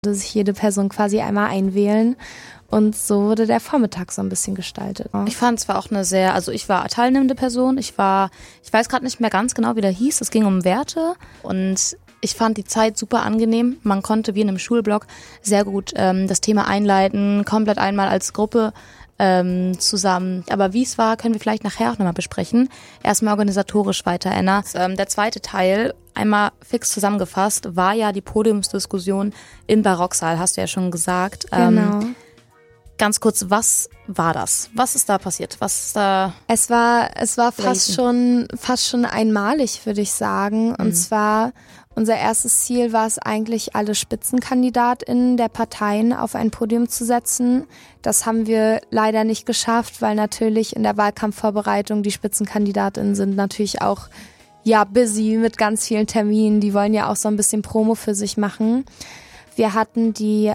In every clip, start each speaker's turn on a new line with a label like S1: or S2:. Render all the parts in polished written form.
S1: sich jede Person quasi einmal einwählen. Und so wurde der Vormittag so ein bisschen gestaltet.
S2: Ich fand es war auch ich war teilnehmende Person. Ich weiß gerade nicht mehr ganz genau, wie der hieß. Es ging um Werte und ich fand die Zeit super angenehm. Man konnte wie in einem Schulblock sehr gut das Thema einleiten, komplett einmal als Gruppe zusammen. Aber wie es war, können wir vielleicht nachher auch nochmal besprechen. Erstmal organisatorisch weiter, Anna. Der zweite Teil, einmal fix zusammengefasst, war ja die Podiumsdiskussion im Barocksaal, hast du ja schon gesagt.
S1: Genau.
S2: Ganz kurz, was war das? Was ist da passiert? Was ist da?
S1: Es war fast schon einmalig, würde ich sagen. Und zwar, unser erstes Ziel war es eigentlich, alle SpitzenkandidatInnen der Parteien auf ein Podium zu setzen. Das haben wir leider nicht geschafft, weil natürlich in der Wahlkampfvorbereitung die SpitzenkandidatInnen sind natürlich auch busy mit ganz vielen Terminen. Die wollen ja auch so ein bisschen Promo für sich machen. Wir hatten die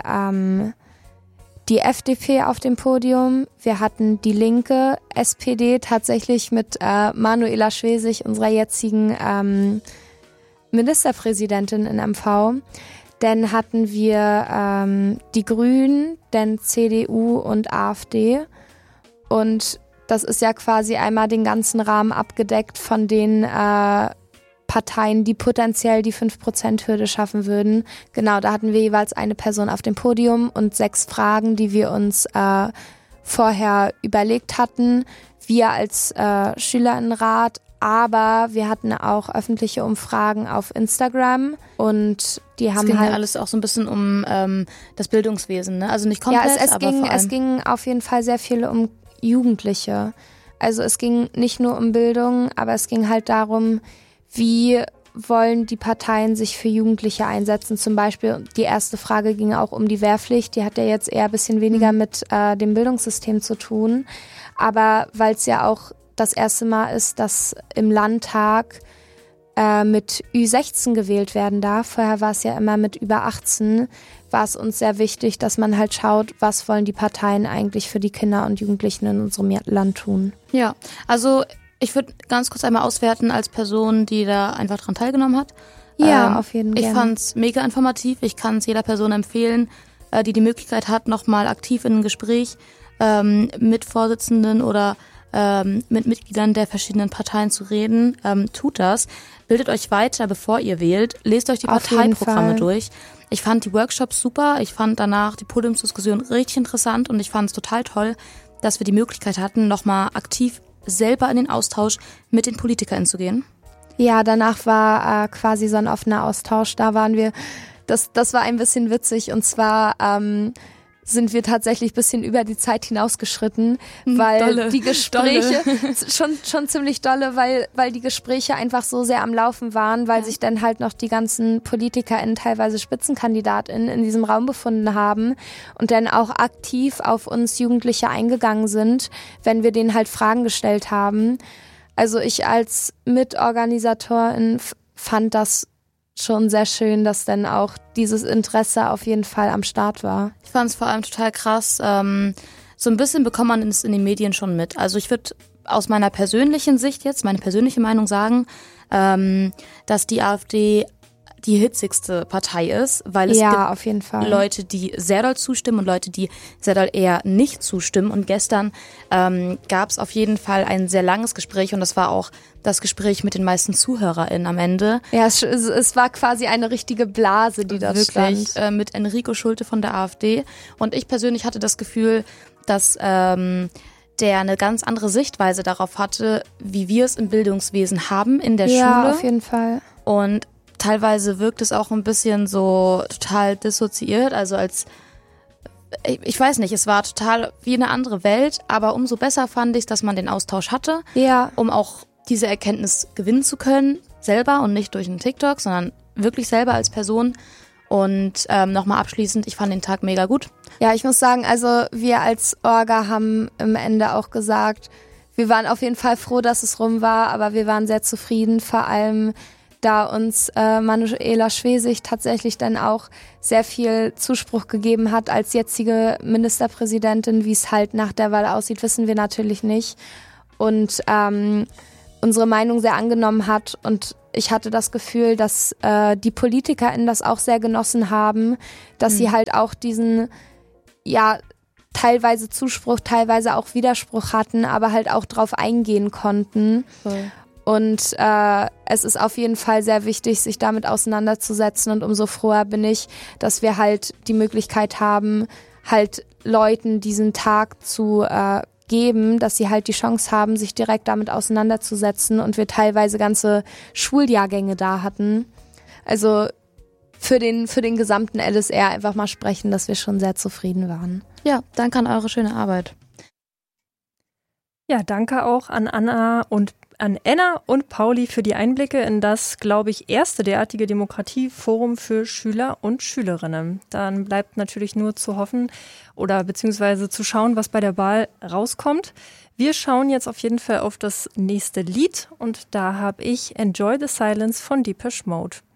S1: FDP auf dem Podium, wir hatten die Linke, SPD tatsächlich mit Manuela Schwesig, unserer jetzigen Ministerpräsidentin in MV. Dann hatten wir die Grünen, dann CDU und AfD. Und das ist ja quasi einmal den ganzen Rahmen abgedeckt von den Parteien, die potenziell die 5%-Hürde schaffen würden. Genau, da hatten wir jeweils eine Person auf dem Podium und 6 Fragen, die wir uns vorher überlegt hatten. Wir als Schülerinnenrat, aber wir hatten auch öffentliche Umfragen auf Instagram und die haben
S2: ging ja alles auch so ein bisschen um das Bildungswesen, ne? Also nicht komplett, aber vor allem.
S1: Es ging auf jeden Fall sehr viel um Jugendliche. Also es ging nicht nur um Bildung, aber es ging halt darum, wie wollen die Parteien sich für Jugendliche einsetzen? Zum Beispiel, die erste Frage ging auch um die Wehrpflicht. Die hat ja jetzt eher ein bisschen weniger mit dem Bildungssystem zu tun. Aber weil es ja auch das erste Mal ist, dass im Landtag mit Ü16 gewählt werden darf. Vorher war es ja immer mit über 18. War es uns sehr wichtig, dass man halt schaut, was wollen die Parteien eigentlich für die Kinder und Jugendlichen in unserem Land tun.
S2: Ja, also ich würde ganz kurz einmal auswerten als Person, die da einfach dran teilgenommen hat.
S1: Ja, auf jeden Fall.
S2: Ich fand es mega informativ. Ich kann es jeder Person empfehlen, die die Möglichkeit hat, nochmal aktiv in ein Gespräch mit Vorsitzenden oder mit Mitgliedern der verschiedenen Parteien zu reden. Tut das. Bildet euch weiter, bevor ihr wählt. Lest euch die Parteiprogramme durch. Ich fand die Workshops super. Ich fand danach die Podiumsdiskussion richtig interessant und ich fand es total toll, dass wir die Möglichkeit hatten, nochmal aktiv selber in den Austausch mit den PolitikerInnen zu gehen.
S1: Ja, danach war quasi so ein offener Austausch. Da waren wir, das war ein bisschen witzig und zwar sind wir tatsächlich ein bisschen über die Zeit hinausgeschritten, weil die Gespräche, schon ziemlich dolle, weil die Gespräche einfach so sehr am Laufen waren, weil sich dann halt noch die ganzen PolitikerInnen, teilweise SpitzenkandidatInnen in diesem Raum befunden haben und dann auch aktiv auf uns Jugendliche eingegangen sind, wenn wir denen halt Fragen gestellt haben. Also ich als Mitorganisatorin fand das schon sehr schön, dass dann auch dieses Interesse auf jeden Fall am Start war.
S2: Ich fand es vor allem total krass. So ein bisschen bekommt man es in den Medien schon mit. Also ich würde aus meiner persönlichen Sicht jetzt, meine persönliche Meinung sagen, dass die AfD die hitzigste Partei ist, weil es gibt
S1: auf jeden Fall
S2: Leute, die sehr doll zustimmen und Leute, die sehr doll eher nicht zustimmen. Und gestern gab es auf jeden Fall ein sehr langes Gespräch und das war auch das Gespräch mit den meisten ZuhörerInnen am Ende.
S1: Ja, es war quasi eine richtige Blase, die dort
S2: wirklich
S1: stand.
S2: Mit Enrico Schulte von der AfD. Und ich persönlich hatte das Gefühl, dass der eine ganz andere Sichtweise darauf hatte, wie wir es im Bildungswesen haben in der Schule.
S1: Ja, auf jeden Fall.
S2: Und teilweise wirkt es auch ein bisschen so total dissoziiert, also ich weiß nicht, es war total wie eine andere Welt, aber umso besser fand ich es, dass man den Austausch hatte, um auch diese Erkenntnis gewinnen zu können, selber und nicht durch einen TikTok, sondern wirklich selber als Person. Und nochmal abschließend, ich fand den Tag mega gut.
S1: Ja, ich muss sagen, also wir als Orga haben im Ende auch gesagt, wir waren auf jeden Fall froh, dass es rum war, aber wir waren sehr zufrieden, vor allem da uns Manuela Schwesig tatsächlich dann auch sehr viel Zuspruch gegeben hat als jetzige Ministerpräsidentin. Wie es halt nach der Wahl aussieht, wissen wir natürlich nicht. Und unsere Meinung sehr angenommen hat und ich hatte das Gefühl, dass die PolitikerInnen das auch sehr genossen haben, dass sie halt auch diesen, ja, teilweise Zuspruch, teilweise auch Widerspruch hatten, aber halt auch drauf eingehen konnten.
S2: Voll.
S1: Und es ist auf jeden Fall sehr wichtig, sich damit auseinanderzusetzen und umso froher bin ich, dass wir halt die Möglichkeit haben, halt Leuten diesen Tag zu geben, dass sie halt die Chance haben, sich direkt damit auseinanderzusetzen und wir teilweise ganze Schuljahrgänge da hatten. Also für den gesamten LSR einfach mal sprechen, dass wir schon sehr zufrieden waren.
S2: Ja, danke an eure schöne Arbeit.
S3: Ja, danke auch an Enna und Pauli für die Einblicke in das, glaube ich, erste derartige Demokratieforum für Schüler und Schülerinnen. Dann bleibt natürlich nur zu hoffen oder beziehungsweise zu schauen, was bei der Wahl rauskommt. Wir schauen jetzt auf jeden Fall auf das nächste Lied und da habe ich Enjoy the Silence von Depeche Mode.